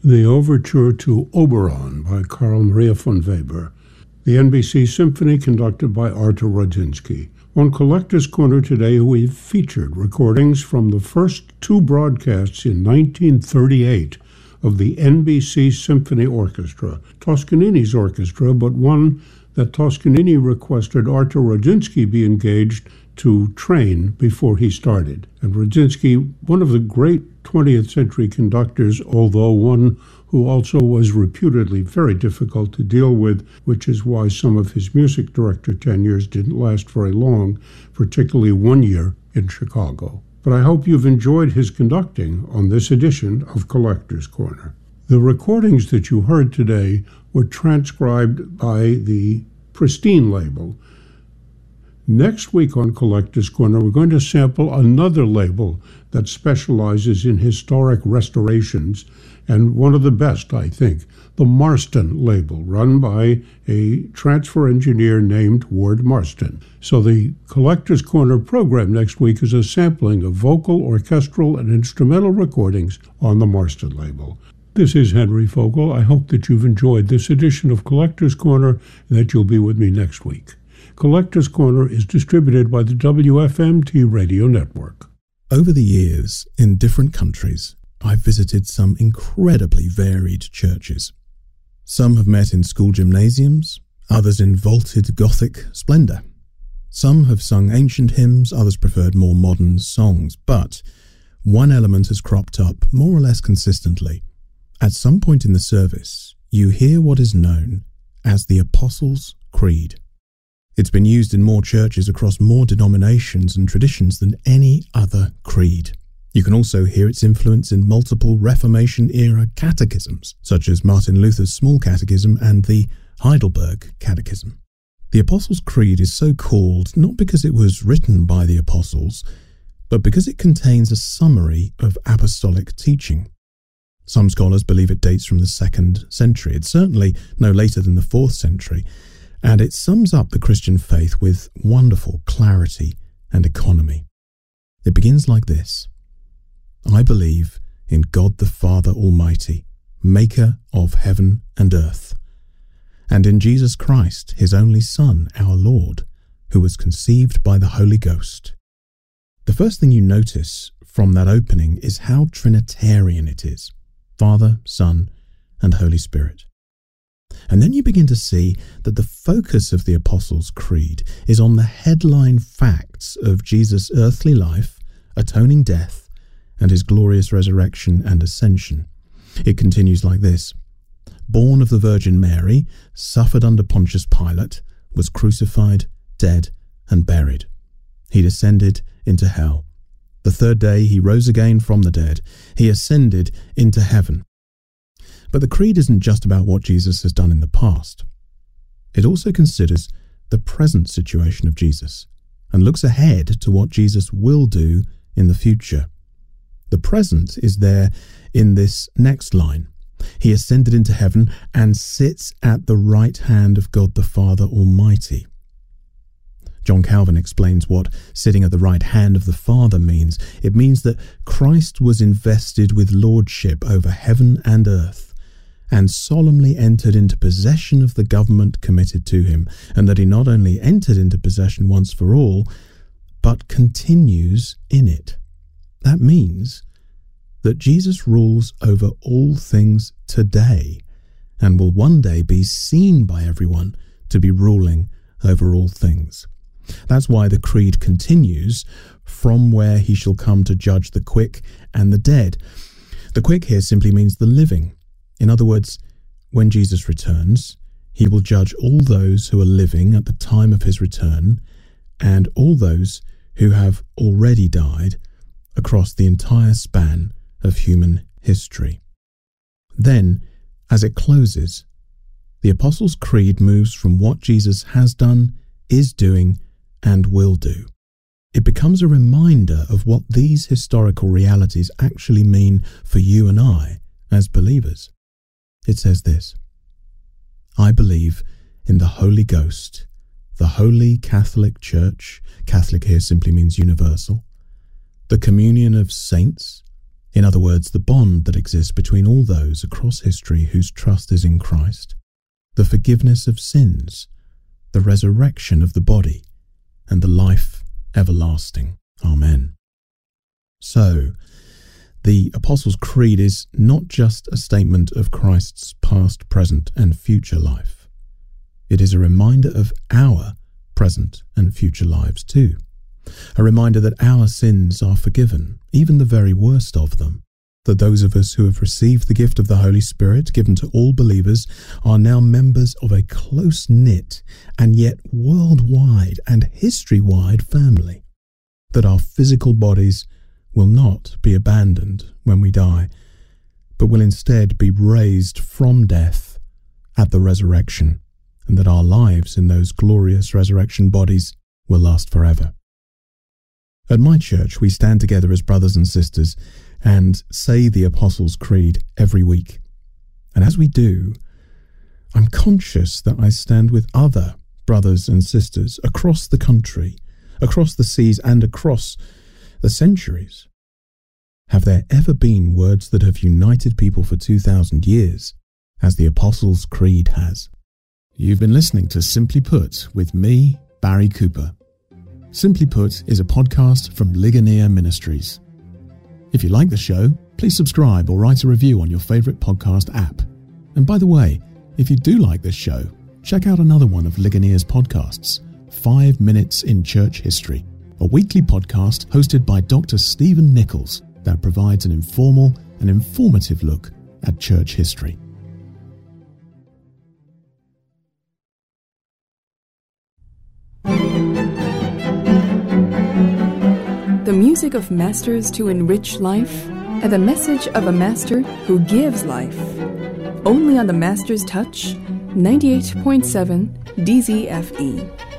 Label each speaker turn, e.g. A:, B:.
A: The Overture to Oberon by Carl Maria von Weber. The NBC Symphony conducted by Artur Radzinsky. On Collector's Corner today, we've featured recordings from the first two broadcasts in 1938 of the NBC Symphony Orchestra, Toscanini's orchestra, but one that Toscanini requested Artur Radzinsky be engaged to train before he started. And Radzinsky, one of the great 20th century conductors, although one who also was reputedly very difficult to deal with, which is why some of his music director tenures didn't last very long, particularly 1 year in Chicago. But I hope you've enjoyed his conducting on this edition of Collector's Corner. The recordings that you heard today were transcribed by the Pristine label. Next week on Collector's Corner, we're going to sample another label that specializes in historic restorations, and one of the best, I think, the Marston label, run by a transfer engineer named Ward Marston. So the Collector's Corner program next week is a sampling of vocal, orchestral, and instrumental recordings on the Marston label. This is Henry Fogel. I hope that you've enjoyed this edition of Collector's Corner and that you'll be with me next week. Collector's Corner is distributed by the WFMT Radio Network.
B: Over the years, in different countries, I've visited some incredibly varied churches. Some have met in school gymnasiums, others in vaulted Gothic splendour. Some have sung ancient hymns, others preferred more modern songs. But one element has cropped up more or less consistently. At some point in the service, you hear what is known as the Apostles' Creed. It's been used in more churches across more denominations and traditions than any other creed. You can also hear its influence in multiple Reformation-era catechisms, such as Martin Luther's Small Catechism and the Heidelberg Catechism. The Apostles' Creed is so called not because it was written by the apostles, but because it contains a summary of apostolic teaching. Some scholars believe it dates from the 2nd century. It's certainly no later than the 4th century, and it sums up the Christian faith with wonderful clarity and economy. It begins like this: I believe in God the Father Almighty, maker of heaven and earth, and in Jesus Christ, his only Son, our Lord, who was conceived by the Holy Ghost. The first thing you notice from that opening is how Trinitarian it is: Father, Son, and Holy Spirit. And then you begin to see that the focus of the Apostles' Creed is on the headline facts of Jesus' earthly life, atoning death, and his glorious resurrection and ascension. It continues like this: born of the Virgin Mary, suffered under Pontius Pilate, was crucified, dead, and buried. He descended into hell. The third day he rose again from the dead. He ascended into heaven. But the creed isn't just about what Jesus has done in the past. It also considers the present situation of Jesus and looks ahead to what Jesus will do in the future. The present is there in this next line: he ascended into heaven and sits at the right hand of God the Father Almighty. John Calvin explains what sitting at the right hand of the Father means. It means that Christ was invested with lordship over heaven and earth, and solemnly entered into possession of the government committed to him, and that he not only entered into possession once for all, but continues in it. That means that Jesus rules over all things today, and will one day be seen by everyone to be ruling over all things. That's why the creed continues, from where he shall come to judge the quick and the dead. The quick here simply means the living. In other words, when Jesus returns, he will judge all those who are living at the time of his return, and all those who have already died across the entire span of human history. Then, as it closes, the Apostles' Creed moves from what Jesus has done, is doing, and will do. It becomes a reminder of what these historical realities actually mean for you and I as believers. It says this: I believe in the Holy Ghost, the Holy Catholic Church — Catholic here simply means universal — the communion of saints, In other words, the bond that exists between all those across history whose trust is in Christ, the forgiveness of sins, the resurrection of the body, and the life everlasting. Amen. So, the Apostles' Creed is not just a statement of Christ's past, present, and future life. It is a reminder of our present and future lives too. A reminder that our sins are forgiven, even the very worst of them. That those of us who have received the gift of the Holy Spirit given to all believers are now members of a close-knit and yet worldwide and history-wide family. That our physical bodies will not be abandoned when we die, but will instead be raised from death at the resurrection, and that our lives in those glorious resurrection bodies will last forever. At my church, we stand together as brothers and sisters and say the Apostles' Creed every week. And as we do, I'm conscious that I stand with other brothers and sisters across the country, across the seas, and across the centuries. Have there ever been words that have united people for 2,000 years, as the Apostles' Creed has? You've been listening to Simply Put with me, Barry Cooper. Simply Put is a podcast from Ligonier Ministries. If you like the show, please subscribe or write a review on your favourite podcast app. And by the way, if you do like this show, check out another one of Ligonier's podcasts, 5 Minutes in Church History, a weekly podcast hosted by Dr. Stephen Nichols that provides an informal and informative look at church history.
C: The music of masters to enrich life, and the message of a master who gives life. Only on the Master's Touch, 98.7 DZFE.